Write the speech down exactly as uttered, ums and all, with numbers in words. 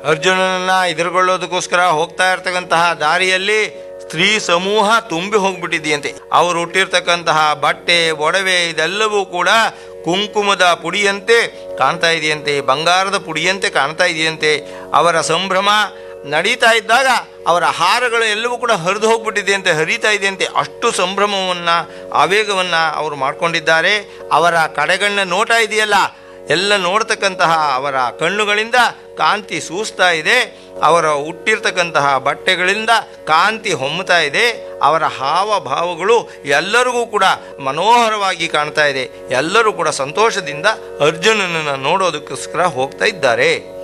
ಅರ್ಜುನನನ್ನ ಎದುರುಗೊಳ್ಳೋದಕ್ಕೋಸ್ಕರ ಹೋಗ್ತಾ ಇರ್ತಕ್ಕಂತಹ ದಾರಿಯಲ್ಲಿ ಸ್ತ್ರೀ ಸಮೂಹ ತುಂಬಿ ಹೋಗ್ಬಿಟ್ಟಿದೆಯಂತೆ. ಅವರು ಹುಟ್ಟಿರ್ತಕ್ಕಂತಹ ಬಟ್ಟೆ ಒಡವೆ ಇದೆಲ್ಲವೂ ಕೂಡ ಕುಂಕುಮದ ಪುಡಿಯಂತೆ ಕಾಣ್ತಾ ಇದೆಯಂತೆ, ಬಂಗಾರದ ಪುಡಿಯಂತೆ ಕಾಣ್ತಾ ಇದೆಯಂತೆ. ಅವರ ಸಂಭ್ರಮ ನಡೀತಾ ಇದ್ದಾಗ ಅವರ ಹಾರಗಳು ಎಲ್ಲವೂ ಕೂಡ ಹರಿದು ಹೋಗ್ಬಿಟ್ಟಿದೆಯಂತೆ, ಹರಿತಾ ಇದೆಯಂತೆ. ಅಷ್ಟು ಸಂಭ್ರಮವನ್ನು ಆವೇಗವನ್ನು ಅವರು ಮಾಡ್ಕೊಂಡಿದ್ದಾರೆ. ಅವರ ಕಡೆಗಣ್ಣ ನೋಟ ಇದೆಯಲ್ಲ, ಎಲ್ಲ ನೋಡ್ತಕ್ಕಂತಹ ಅವರ ಕಣ್ಣುಗಳಿಂದ ಕಾಂತಿ ಸೂಸ್ತಾ ಇದೆ. ಅವರ ಹುಟ್ಟಿರ್ತಕ್ಕಂತಹ ಬಟ್ಟೆಗಳಿಂದ ಕಾಂತಿ ಹೊಮ್ಮುತ್ತಾ ಇದೆ. ಅವರ ಹಾವಭಾವಗಳು ಎಲ್ಲರಿಗೂ ಕೂಡ ಮನೋಹರವಾಗಿ ಕಾಣ್ತಾ ಇದೆ. ಎಲ್ಲರೂ ಕೂಡ ಸಂತೋಷದಿಂದ ಅರ್ಜುನನನ್ನು ನೋಡೋದಕ್ಕೋಸ್ಕರ ಹೋಗ್ತಾ ಇದ್ದಾರೆ.